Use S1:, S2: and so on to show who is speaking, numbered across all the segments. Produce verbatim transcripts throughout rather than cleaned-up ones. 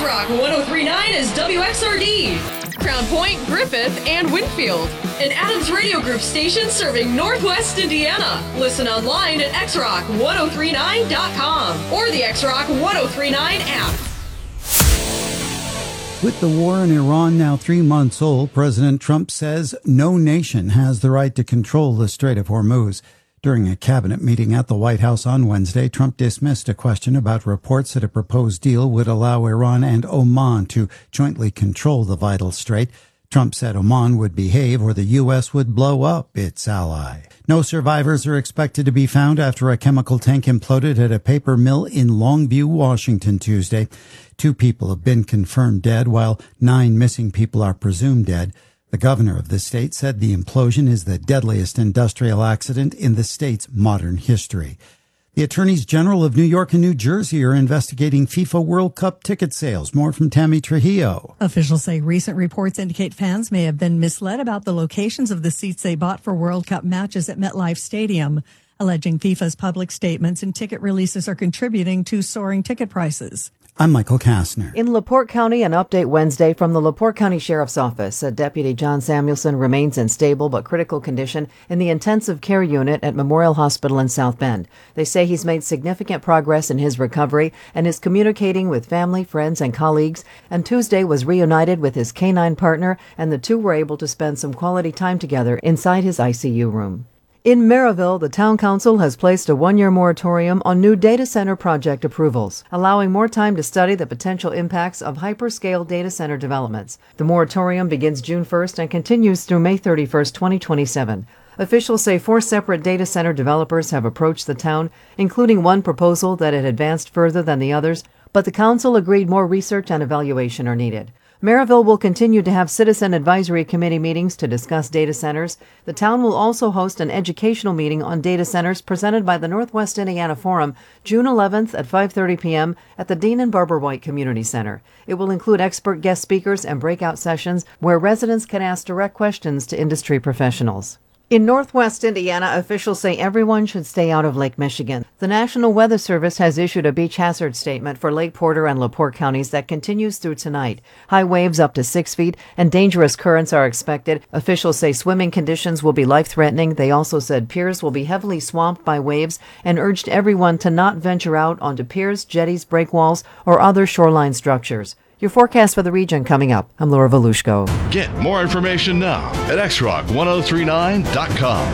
S1: X-Rock one oh three point nine is W X R D, Crown Point, Griffith, and Winfield. An Adams Radio Group station serving Northwest Indiana. Listen online at x rock ten thirty-nine dot com or the X-Rock one oh three point nine app.
S2: With the war in Iran now three months old, President Trump says no nation has the right to control the Strait of Hormuz. During a cabinet meeting at the White House on Wednesday, Trump dismissed a question about reports that a proposed deal would allow Iran and Oman to jointly control the vital strait. Trump said Oman would behave or the U S would blow up its ally. No survivors are expected to be found after a chemical tank imploded at a paper mill in Longview, Washington, Tuesday. Two people have been confirmed dead, while nine missing people are presumed dead. The governor of the state said the implosion is the deadliest industrial accident in the state's modern history. The attorneys general of New York and New Jersey are investigating FIFA World Cup ticket sales. More from Tammy Trujillo.
S3: Officials say recent reports indicate fans may have been misled about the locations of the seats they bought for World Cup matches at MetLife Stadium, alleging FIFA's public statements and ticket releases are contributing to soaring ticket prices.
S2: I'm Michael Kastner.
S4: In LaPorte County, an update Wednesday from the LaPorte County Sheriff's Office. A Deputy John Samuelson remains in stable but critical condition in the intensive care unit at Memorial Hospital in South Bend. They say he's made significant progress in his recovery and is communicating with family, friends, and colleagues, and Tuesday was reunited with his canine partner, and the two were able to spend some quality time together inside his I C U room. In Maryville, the town council has placed a one-year moratorium on new data center project approvals, allowing more time to study the potential impacts of hyperscale data center developments. The moratorium begins June first and continues through May thirty-first, twenty twenty-seven. Officials say four separate data center developers have approached the town, including one proposal that had advanced further than the others, but the council agreed more research and evaluation are needed. Maryville will continue to have Citizen Advisory Committee meetings to discuss data centers. The town will also host an educational meeting on data centers presented by the Northwest Indiana Forum June eleventh at five thirty p.m. at the Dean and Barbara White Community Center. It will include expert guest speakers and breakout sessions where residents can ask direct questions to industry professionals. In Northwest Indiana, officials say everyone should stay out of Lake Michigan. The National Weather Service has issued a beach hazard statement for Lake Porter and LaPorte counties that continues through tonight. High waves up to six feet and dangerous currents are expected. Officials say swimming conditions will be life-threatening. They also said piers will be heavily swamped by waves and urged everyone to not venture out onto piers, jetties, breakwalls, or other shoreline structures. Your forecast for the region coming up. I'm Laura Volushko.
S5: Get more information now at x rock ten thirty-nine dot com.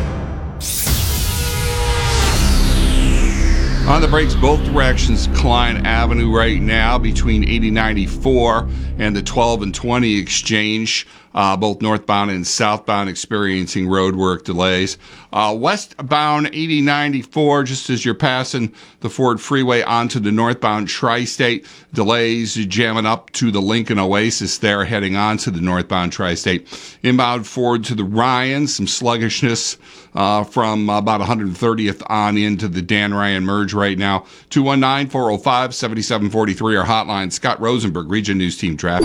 S6: On the brakes, both directions, Klein Avenue right now between eighty ninety-four and the twelve and twenty exchange. Uh, both northbound and southbound experiencing roadwork delays. Uh, westbound eighty ninety-four, just as you're passing the Ford Freeway onto the northbound Tri-State, delays jamming up to the Lincoln Oasis there, heading onto the northbound Tri-State. Inbound Ford to the Ryan, some sluggishness uh, from about one hundred thirtieth on into the Dan Ryan merge right now. two one nine, four oh five, seven seven four three, our hotline. Scott Rosenberg, Region News Team Traffic.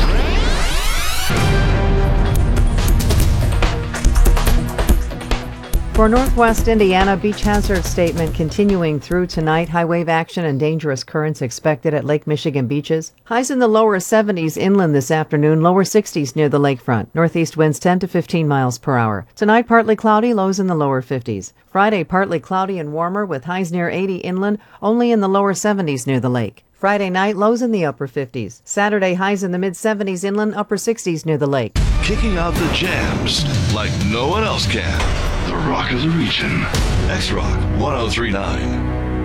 S4: For Northwest Indiana, beach hazard statement continuing through tonight. High wave action and dangerous currents expected at Lake Michigan beaches. Highs in the lower seventies inland this afternoon, lower sixties near the lakefront. Northeast winds ten to fifteen miles per hour. Tonight, partly cloudy, lows in the lower fifties. Friday, partly cloudy and warmer with highs near eighty inland, only in the lower seventies near the lake. Friday night, lows in the upper fifties. Saturday, highs in the mid-seventies inland, upper sixties near the lake.
S5: Kicking out the jams like no one else can. The Rock of the Region. X Rock ten thirty-nine.